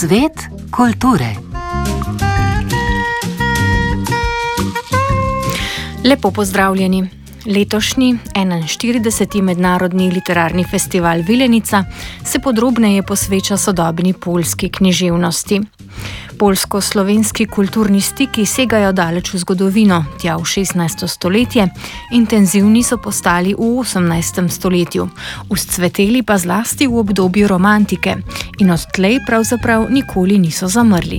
Svet kulture. Lepo pozdravljeni. Letošnji 41. mednarodni literarni festival Vilenica se podrobneje posveča sodobni poljski književnosti. Poljsko-slovenski kulturni stiki segajo daleč v zgodovino, tja v 16. stoletje, intenzivni so postali v 18. stoletju, vzcveteli pa zlasti v obdobju romantike in odtlej pravzaprav nikoli niso zamrli.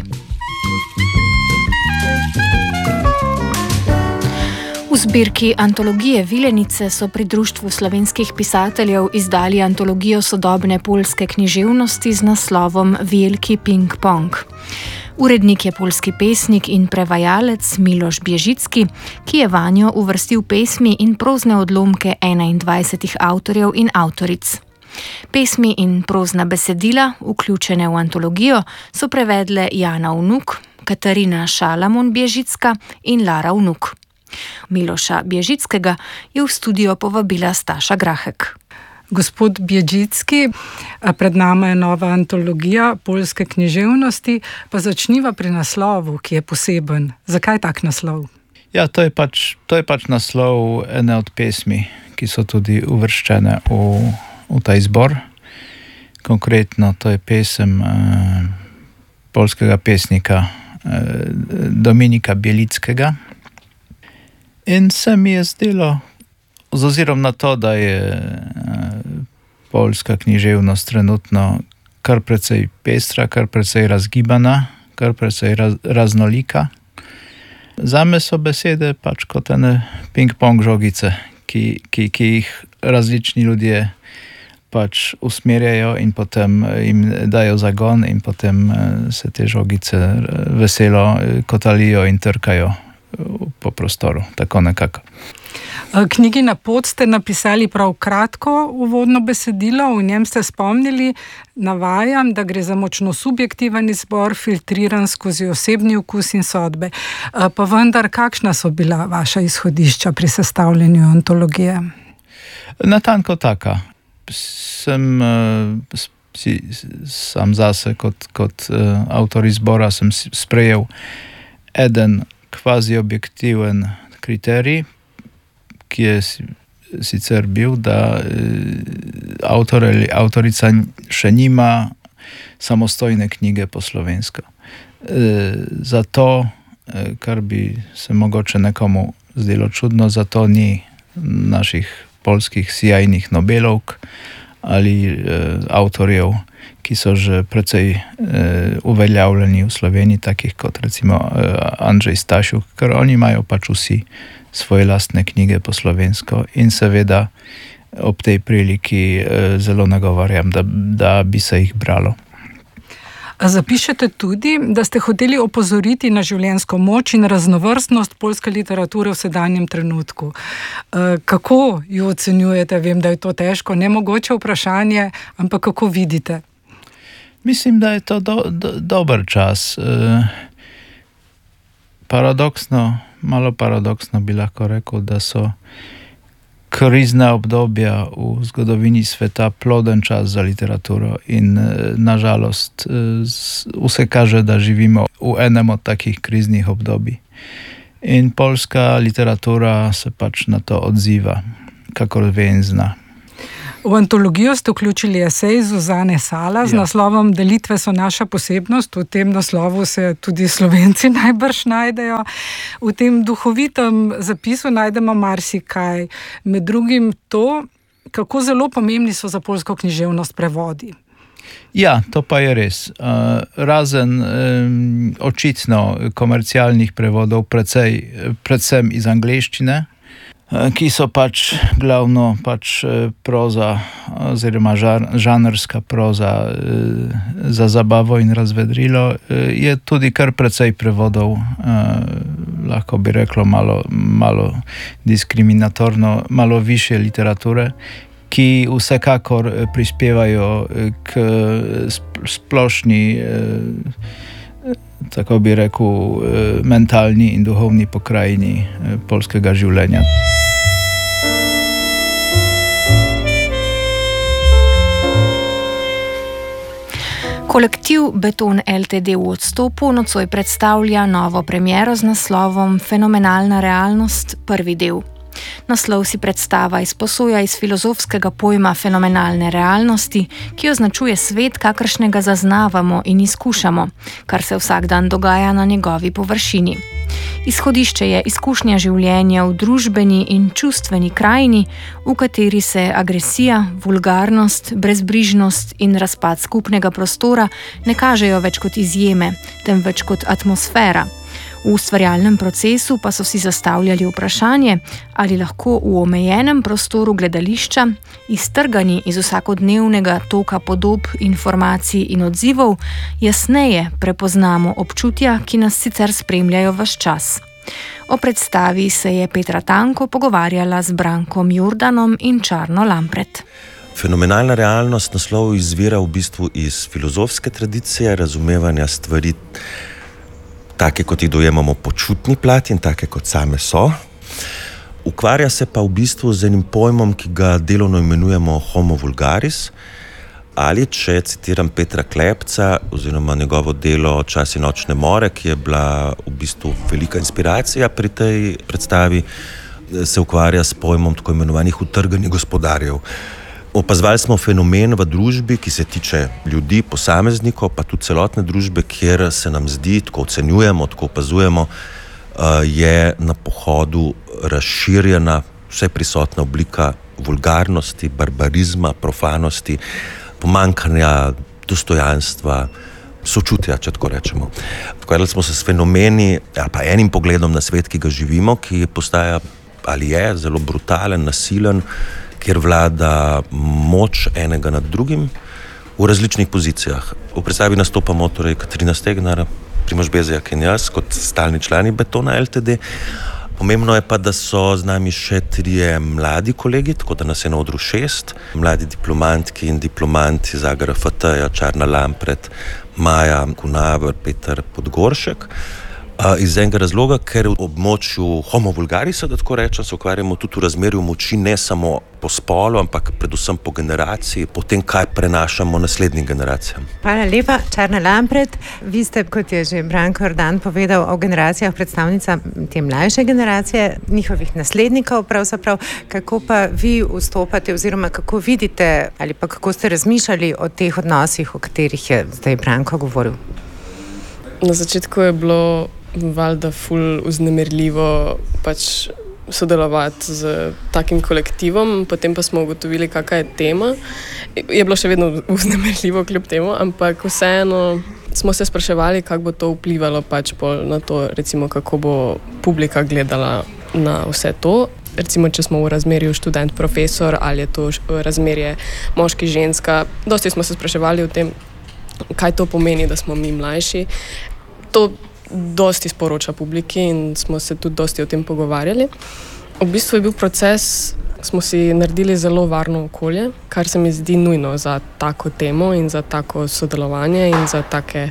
V zbirki Antologije Vilenice so pri Društvu slovenskih pisateljev izdali antologijo sodobne poljske književnosti z naslovom Veliki ping-pong. Urednik je poljski pesnik in prevajalec Miloš Bježicki, ki je vanjo uvrstil pesmi in prozne odlomke 21 avtorjev in avtoric. Pesmi in prozna besedila, vključene v antologijo, so prevedle Jana Vnuk, Katarina Šalamon Bježicka in Lara Vnuk. Miloša Bježickega je v studio povabila Staša Grahek. Gospod Bježicki, pred nama je nova antologija poljske književnosti, pa začniva pri naslovu, ki je poseben. Zakaj tak naslov? Ja, to je pač naslov ene od pesmi, ki so tudi uvrščene v ta izbor. Konkretno to je pesem poljskega pesnika Dominika Bielickega. In se mi je zdelo, z ozirom na to, da je poljska književnost trenutno kar precej pestra, kar precej razgibana, kar precej raznolika. Zame so besede pač kot ene ping-pong žogice, ki jih različni ljudje pač usmerjajo in potem jim dajo zagon in potem se te žogice veselo kotalijo in trkajo po prostoru, tako nekako. Knjigi Na pot ste napisali prav kratko uvodno besedilo, v njem ste spomnili, navajam, da gre za močno subjektiven izbor, filtriran skozi osebni okus in sodbe. Pa vendar, kakšna so bila vaša izhodišča pri sestavljanju antologije? Natanko taka. Sam zase kot avtor izbora sem sprejel eden kvazi objektiven kriterij, ki je sicer bil, da avtor ali avtorica še nima samostojne knjige po slovensko. Zato, kar bi se mogoče nekomu zdelo čudno, zato ni naših poljskih sijajnih nobelovk ali avtorjev, ki so že precej uveljavljeni v Sloveniji, takih kot recimo Andrzej Stasiuk, ker oni imajo pač vsi svoje lastne knjige po slovensko in seveda ob tej priliki zelo nagovarjam, da bi se jih bralo. Zapišete tudi, da ste hoteli opozoriti na življenjsko moč in raznovrstnost poljske literature v sedanjem trenutku. Kako jo ocenjujete? Vem, da je to težko, nemogoče vprašanje, ampak kako vidite? Mislim, da je to dober čas. Malo paradoksno bi lahko rekel, da so krizna obdobja v zgodovini sveta ploden čas za literaturo in nažalost vse kaže, da živimo v enem od takih kriznih obdobij. In poljska literatura se pač na to odziva, kakor ve in zna. V antologijo ste vključili esej Zuzane Sala z naslovom Delitve so naša posebnost. V tem naslovu se tudi Slovenci najbrž najdejo. V tem duhovitem zapisu najdemo marsikaj. Med drugim to, kako zelo pomembni so za poljsko književnost prevodi. Ja, to pa je res. Razen očitno komercialnih prevodov, predvsem iz angleščine, ki so pač glavno proza oziroma žanrska proza za zabavo in razvedrilo, je tudi kar precej prevodov, lahko bi reklo malo diskriminatorno, malo više literature, ki vsekakor prispevajo k splošni, tako bi rekel, mentalni in duhovni pokrajini poljskega življenja. Kolektiv Beton Ltd v odstopu nocoj predstavlja novo premiero z naslovom Fenomenalna realnost, prvi del. Naslov si predstava izposoja iz filozofskega pojma fenomenalne realnosti, ki označuje svet, kakršnega zaznavamo in izkušamo, kar se vsak dan dogaja na njegovi površini. Izhodišče je izkušnja življenja v družbeni in čustveni krajini, v kateri se agresija, vulgarnost, brezbrižnost in razpad skupnega prostora ne kažejo več kot izjeme, temveč kot atmosfera. V ustvarjalnem procesu pa so si zastavljali vprašanje, ali lahko v omejenem prostoru gledališča, iztrgani iz vsakodnevnega toka podob, informacij in odzivov, jasneje prepoznamo občutja, ki nas sicer spremljajo ves čas. O predstavi se je Petra Tanko pogovarjala z Brankom Jordanom in Čarno Lampret. Fenomenalna realnost naslov izvira v bistvu iz filozofske tradicije, razumevanja stvari take, kot jih dojemamo po čutni plati in take, kot same so. Ukvarja se pa v bistvu z enim pojmom, ki ga delovno imenujemo homo vulgaris, ali, če citiram Petra Klepca oziroma njegovo delo Čas in nočne more, ki je bila v bistvu velika inspiracija pri tej predstavi, se ukvarja s pojmom tako imenovanih utrganih gospodarjev. Opazovali smo fenomen v družbi, ki se tiče ljudi, posameznikov, pa tudi celotne družbe, kjer se nam zdi, tako ocenjujemo, tako opazujemo, je na pohodu razširjena vse prisotna oblika vulgarnosti, barbarizma, profanosti, pomanjkanja dostojanstva, sočutja, če tako rečemo. Ukvarjali smo se s fenomeni, ali pa enim pogledom na svet, ki ga živimo, ki postaja ali je zelo brutalen, nasilen, kjer vlada moč enega nad drugim v različnih pozicijah. V predstavi nastopamo torej Katarina Stegnar, Primož Bezjak in jaz kot stalni člani Betona Ltd. Pomembno je pa, da so z nami še 3 mladi kolegi, tako da nas je na odru 6, mladi diplomantki in diplomanti iz AGRFT-ja, Čarna Lampret, Maja Kunaver, Peter Podgoršek. Iz enega razloga, ker v območju homo vulgarisa, da tako rečem, se ukvarjamo tudi v razmerju moči ne samo po spolu, ampak predvsem po generaciji, po tem, kaj prenašamo naslednjim generacijam. Hvala lepa, Čarna Lampret. Vi ste, kot je že Branko Jordan povedal, o generacijah predstavnica te mlajše generacije, njihovih naslednikov pravzaprav. Kako pa vi vstopate oziroma kako vidite ali pa kako ste razmišljali o teh odnosih, o katerih je zdaj Branko govoril? Na začetku je bilo valjda ful vznemirljivo pač sodelovati z takim kolektivom, potem pa smo ugotovili, kakva je tema. Je bilo še vedno vznemirljivo kljub temu, ampak vseeno smo se spraševali, kako bo to vplivalo pač na to, recimo, kako bo publika gledala na vse to. Recimo, če smo v razmerju študent-profesor ali je to razmerje moški-ženska. Dosti smo se spraševali o tem, kaj to pomeni, da smo mi mlajši. To dosti sporoča publiki in smo se tudi dosti o tem pogovarjali. V bistvu je bil proces, smo si naredili zelo varno okolje, kar se mi zdi nujno za tako temo in za tako sodelovanje in za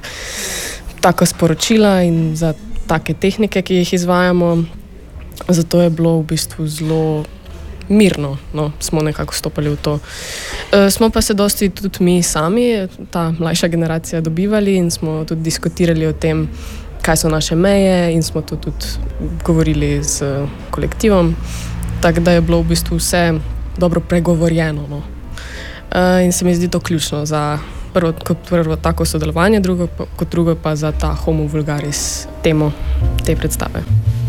tako sporočila in za take tehnike, ki jih izvajamo. Zato je bilo v bistvu zelo mirno, smo nekako stopali v to. Smo pa se dosti tudi mi sami, ta mlajša generacija, dobivali in smo tudi diskutirali o tem, kaj so naše meje in smo to tudi govorili z kolektivom. Tako da je bilo v bistvu vse dobro pregovorjeno. In se mi zdi to ključno za prvo tako sodelovanje, kot drugo pa za ta homo vulgaris temo te predstave.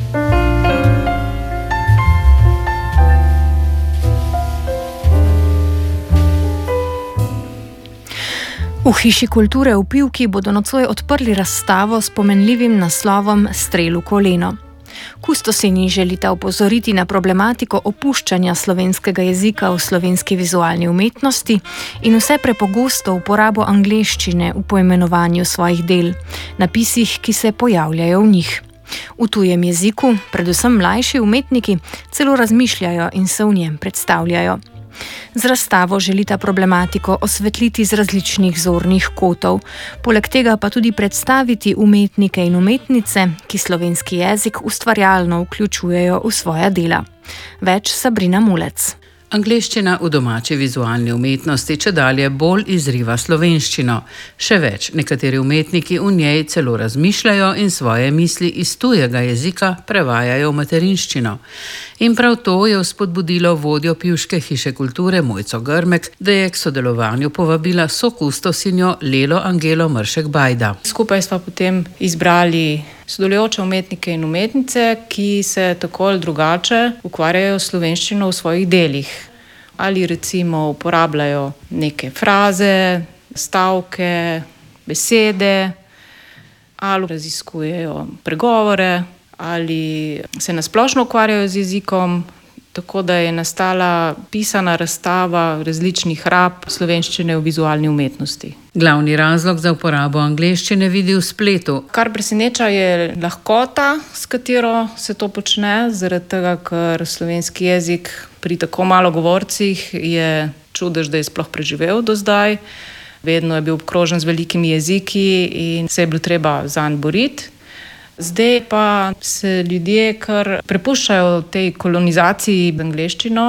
V Hiši kulture v Pivki bodo nocoj odprli razstavo s pomenljivim naslovom Strel v koleno. Kustosini želita opozoriti na problematiko opuščanja slovenskega jezika v slovenski vizualni umetnosti in vse prepogosto uporabo angleščine v poimenovanju svojih del, napisih, ki se pojavljajo v njih. V tujem jeziku, predvsem mlajši umetniki, celo razmišljajo in se v njem predstavljajo. Z razstavo želita problematiko osvetliti z različnih zornih kotov, poleg tega pa tudi predstaviti umetnike in umetnice, ki slovenski jezik ustvarjalno vključujejo v svoja dela. Več Sabrina Mulec. Angleščina v domači vizualni umetnosti čedalje bolj izriva slovenščino. Še več, nekateri umetniki v njej celo razmišljajo in svoje misli iz tujega jezika prevajajo v materinščino. In prav to je vzpodbudilo vodjo Pivške hiše kulture Mojco Grmek, da je k sodelovanju povabila sokustosinjo Lelo Angelo Mršek Bajda. Skupaj smo potem izbrali sodelujoče umetnike in umetnice, ki se tako ali drugače ukvarjajo s slovenščino v svojih delih. Ali recimo uporabljajo neke fraze, stavke, besede, ali raziskujejo pregovore, ali se nasplošno ukvarjajo z jezikom, tako da je nastala pisana razstava različnih rab slovenščine v vizualni umetnosti. Glavni razlog za uporabo angleščine vidi v spletu. Kar preseneča je lahkota, s katero se to počne, zaradi tega, ker slovenski jezik pri tako malo govorcih je čudež, da je sploh preživel do zdaj. Vedno je bil obkrožen z velikimi jeziki in se je bilo treba zanj boriti. Zdaj pa se ljudje kar prepuščajo tej kolonizaciji angleščino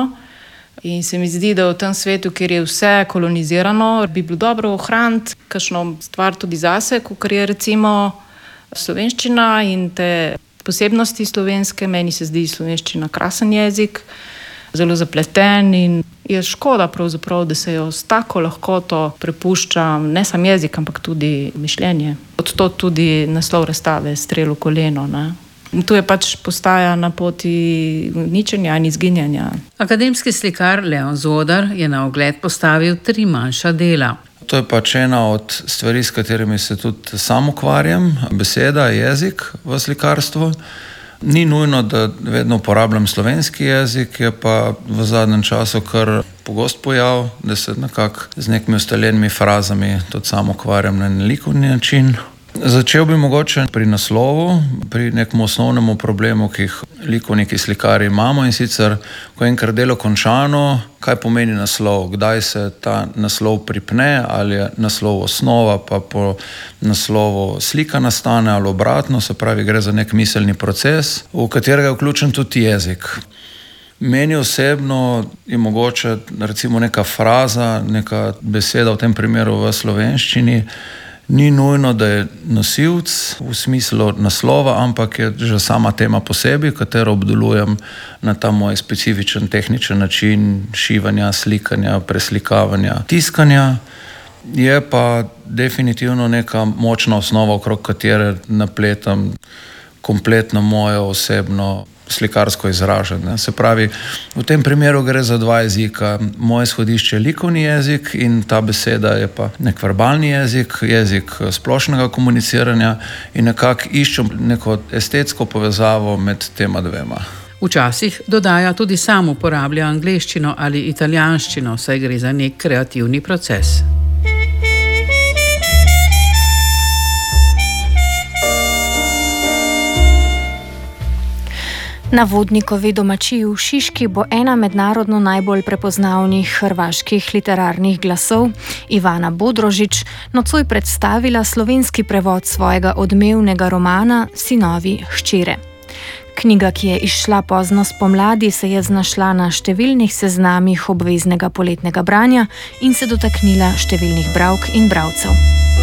in se mi zdi, da v tem svetu, kjer je vse kolonizirano, bi bilo dobro ohraniti kakšno stvar tudi zase, kakor je recimo slovenščina in te posebnosti slovenske. Meni se zdi slovenščina krasen jezik, zelo zapleten in je škoda pravzaprav, da se jo s tako lahkoto prepušča ne sam jezik, ampak tudi mišljenje. Odto tudi naslov razstave Strel v koleno. In tu je pač postaja na poti uničenja in izginjanja. Akademski slikar Leon Zodar je na ogled postavil 3 manjša dela. To je pač ena od stvari, s katerimi se tudi sam ukvarjam. Beseda, jezik v slikarstvu. Ni nujno, da vedno uporabljam slovenski jezik, je pa v zadnjem času kar pogost pojav, da se nekako z nekimi ustaljenimi frazami tudi sam ukvarjam na likovni način. Začel bi mogoče pri naslovu, pri nekem osnovnemu problemu, ki jih likovniki slikari imamo, in sicer, ko je enkrat delo končano, kaj pomeni naslov, kdaj se ta naslov pripne, ali je naslov osnova, pa po naslovu slika nastane, ali obratno, se pravi, gre za nek miselni proces, v katerega je vključen tudi jezik. Meni osebno je mogoče recimo neka fraza, neka beseda, v tem primeru v slovenščini, ni nujno, da je nosilc v smislu naslova, ampak je že sama tema po sebi, katero obdelujem na ta moj specifičen tehničen način šivanja, slikanja, preslikavanja, tiskanja. Je pa definitivno neka močna osnova, okrog katere napletam kompletno mojo osebno slikarsko izražanje. Se pravi, v tem primeru gre za 2 jezika. Moje izhodišče je likovni jezik in ta beseda je pa nek verbalni jezik, jezik splošnega komuniciranja in nekako iščem neko estetsko povezavo med tema 2. Včasih dodaja tudi sam uporablja angleščino ali italijanščino, saj gre za nek kreativni proces. Na Vodnikovi domačiji v Šiški bo ena mednarodno najbolj prepoznavnih hrvaških literarnih glasov, Ivana Bodrožić, nocoj predstavila slovenski prevod svojega odmevnega romana Sinovi hčere. Knjiga, ki je izšla pozno spomladi, se je znašla na številnih seznamih obveznega poletnega branja in se dotaknila številnih bralk in bralcev.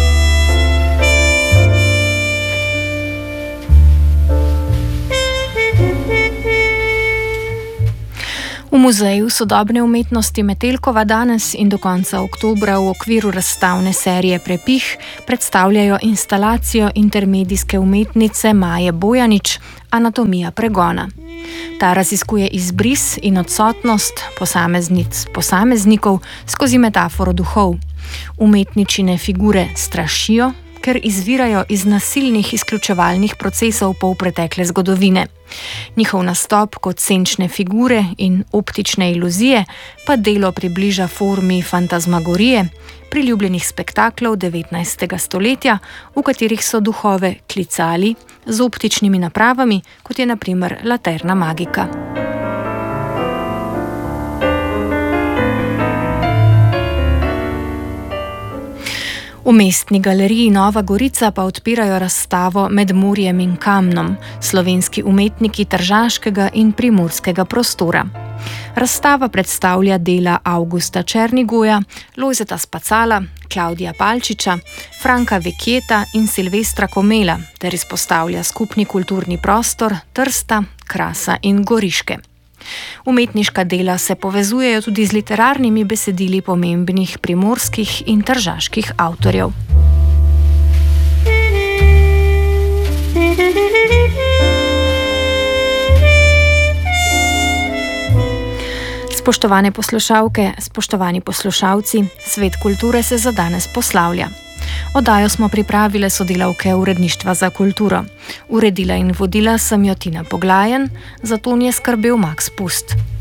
V Muzeju sodobne umetnosti Metelkova danes in do konca oktobra v okviru razstavne serije Prepih predstavljajo instalacijo intermedijske umetnice Maje Bojanić Anatomija pregona. Ta raziskuje izbris in odsotnost posameznikov skozi metaforo duhov. Umetničine figure strašijo, ker izvirajo iz nasilnih izključevalnih procesov polpretekle zgodovine. Njihov nastop kot senčne figure in optične iluzije pa delo približa formi fantazmagorije, priljubljenih spektaklov 19. stoletja, v katerih so duhove klicali z optičnimi napravami, kot je na primer Laterna Magica. V Mestni galeriji Nova Gorica pa odpirajo razstavo Med morjem in kamnom, slovenski umetniki tržaškega in primorskega prostora. Razstava predstavlja dela Avgusta Černiguja, Lojzeta Spacala, Klavdija Palčiča, Franka Vekjeta in Silvestra Komela ter izpostavlja skupni kulturni prostor Trsta, Krasa in Goriške. Umetniška dela se povezujejo tudi z literarnimi besedili pomembnih primorskih in tržaških avtorjev. Spoštovane poslušalke, spoštovani poslušalci, Svet kulture se za danes poslavlja. Oddajo smo pripravile sodelavke Uredništva za kulturo. Uredila in vodila sem jo Tina Poglajen, za ton je skrbel Max Pust.